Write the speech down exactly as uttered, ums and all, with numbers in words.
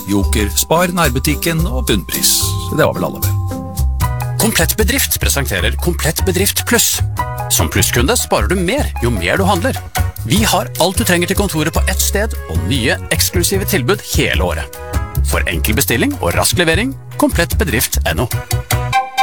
Joker, Spar, nærbutikken og bunnpris. Det var vel alle med. Komplett Bedrift presenterer Komplett Bedrift Pluss. Som plusskunde sparer du mer jo mer du handler. Vi har alt du trenger til kontoret på ett sted, og nye, eksklusive tilbud hele året. For enkel bestilling og rask levering, komplett bedrift punktum no.